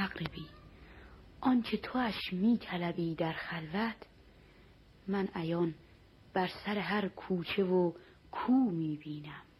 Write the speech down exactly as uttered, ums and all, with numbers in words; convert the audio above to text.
مغربی، آنچه تو اش می طلبی در خلوت، من عیان بر سر هر کوچه و کو می بینم.